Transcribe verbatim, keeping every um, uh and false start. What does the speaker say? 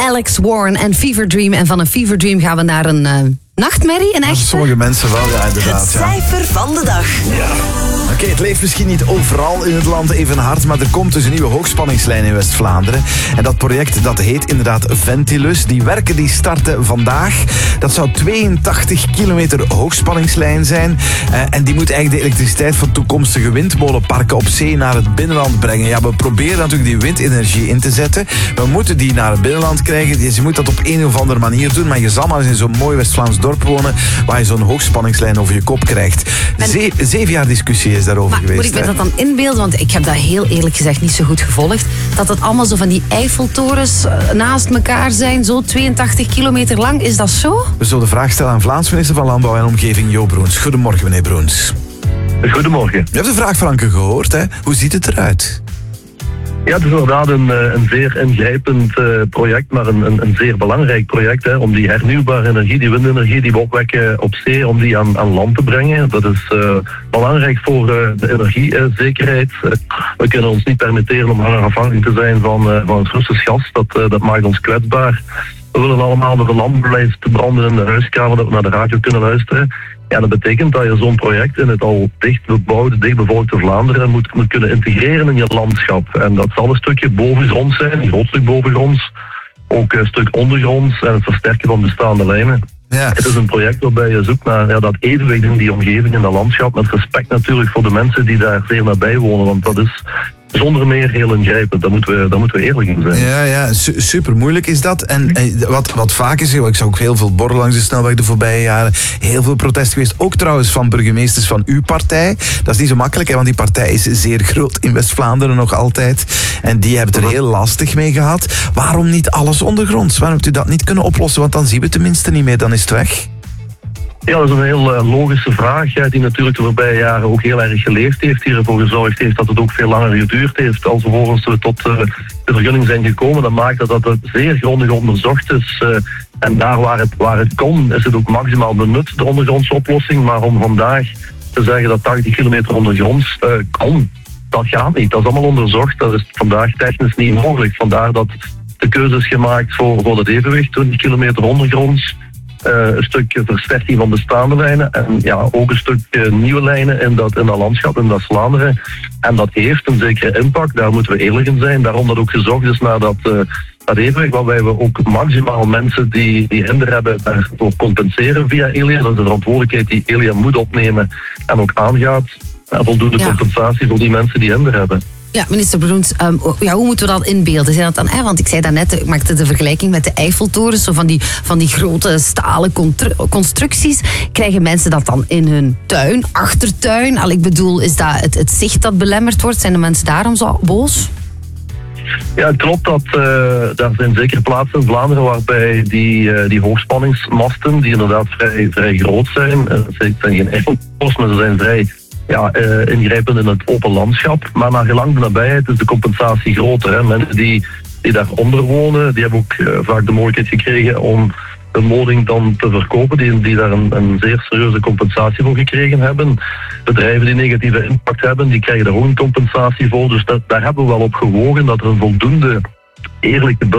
Alex Warren en Fever Dream. En van een Fever Dream gaan we naar een uh, nachtmerrie, een echte. Sommige mensen wel, ja, inderdaad. Het cijfer ja. van de dag. Ja. Oké, okay, het leeft misschien niet overal in het land even hard, maar er komt dus een nieuwe hoogspanningslijn in West-Vlaanderen. En dat project, dat heet inderdaad Ventilus. Die werken die starten vandaag. Dat zou tweeëntachtig kilometer hoogspanningslijn zijn. Uh, en die moet eigenlijk de elektriciteit van toekomstige windmolenparken op zee naar het binnenland brengen. Ja, we proberen natuurlijk die windenergie in te zetten. We moeten die naar het binnenland krijgen. Je moet dat op een of andere manier doen, maar je zal maar eens in zo'n mooi West-Vlaams dorp wonen waar je zo'n hoogspanningslijn over je kop krijgt. Ze- zeven jaar discussie is daarover maar geweest. Moet ik me hè? dat dan inbeelden? Want ik heb dat heel eerlijk gezegd niet zo goed gevolgd. Dat het allemaal zo van die Eiffeltorens uh, naast elkaar zijn, zo tweeëntachtig kilometer lang. Is dat zo? We zullen de vraag stellen aan Vlaams minister van Landbouw en Omgeving, Jo Broens. Goedemorgen, meneer Broens. Goedemorgen. Je hebt de vraag van Anke gehoord, hè? Hoe ziet het eruit? Ja, het is inderdaad een, een zeer ingrijpend uh, project, maar een, een, een zeer belangrijk project. Hè, om die hernieuwbare energie, die windenergie die we opwekken op zee, om die aan, aan land te brengen. Dat is uh, belangrijk voor uh, de energiezekerheid. Uh, we kunnen ons niet permitteren om langer afhankelijk te zijn van, uh, van het Russisch gas. Dat, uh, dat maakt ons kwetsbaar. We willen allemaal door een lamp blijven te branden in de huiskamer, dat we naar de radio kunnen luisteren. Ja, dat betekent dat je zo'n project in het al dicht bebouwde, dichtbevolkte Vlaanderen moet, moet kunnen integreren in je landschap. En dat zal een stukje bovengronds zijn, een groot stuk bovengronds, ook een stuk ondergronds en het versterken van bestaande lijnen. Ja. Het is een project waarbij je zoekt naar ja, dat evenwicht in die omgeving, in dat landschap, met respect natuurlijk voor de mensen die daar zeer nabij wonen, want dat is zonder meer heel ingrijpend. Daar moeten we, daar moeten we eerlijk in zijn. Ja, ja, su- super moeilijk is dat. En eh, wat, wat vaak is, ik zag ook heel veel borrelen langs de snelweg de voorbije jaren. Heel veel protest geweest. Ook trouwens van burgemeesters van uw partij. Dat is niet zo makkelijk, hè, want die partij is zeer groot in West-Vlaanderen nog altijd. En die hebben het er heel lastig mee gehad. Waarom niet alles ondergronds? Waarom hebt u dat niet kunnen oplossen? Want dan zien we het tenminste niet meer, dan is het weg. Ja, dat is een heel uh, logische vraag, ja, die natuurlijk de voorbije jaren ook heel erg geleefd heeft, die ervoor gezorgd heeft dat het ook veel langer geduurd heeft als vervolgens we tot uh, de vergunning zijn gekomen. Dat maakt dat, dat het zeer grondig onderzocht is. Uh, en daar waar het, waar het kon, is het ook maximaal benut, de ondergrondse oplossing. Maar om vandaag te zeggen dat tachtig kilometer ondergronds uh, kan, dat gaat niet. Dat is allemaal onderzocht, dat is vandaag technisch niet mogelijk. Vandaar dat de keuze is gemaakt voor, voor het evenwicht, twintig kilometer ondergronds. Uh, een stuk versterking van bestaande lijnen en ja, ook een stuk uh, nieuwe lijnen in dat, in dat landschap, in dat Vlaanderen. En dat heeft een zekere impact, daar moeten we eerlijk in zijn. Daarom dat ook gezocht is naar dat, uh, dat evenwicht, waarbij we ook maximaal mensen die, die hinder hebben daarvoor compenseren via Elia. Dat is de verantwoordelijkheid die Elia moet opnemen en ook aangaat. En voldoende Ja. compensatie voor die mensen die hinder hebben. Ja, minister Broens, um, ja, hoe moeten we dat inbeelden? Zijn dat dan, hè? Want ik zei daarnet, ik maakte de vergelijking met de Eiffeltorens, zo van die, van die grote stalen contru- constructies. Krijgen mensen dat dan in hun tuin, achtertuin? Al, ik bedoel, is dat het, het zicht dat belemmerd wordt? Zijn de mensen daarom zo boos? Ja, het klopt dat uh, daar zijn zeker plaatsen in Vlaanderen waarbij die, uh, die hoogspanningsmasten, die inderdaad vrij, vrij groot zijn, uh, ze zijn geen Eiffeltorens, maar ze zijn vrij ja, uh, ingrijpend in het open landschap. Maar naar gelang de nabijheid is de compensatie groter. Hè. Mensen die, die daaronder wonen, die hebben ook uh, vaak de mogelijkheid gekregen om een woning dan te verkopen, die, die daar een, een zeer serieuze compensatie voor gekregen hebben. Bedrijven die negatieve impact hebben, die krijgen daar ook een compensatie voor. Dus dat, daar hebben we wel op gewogen dat er een voldoende eerlijke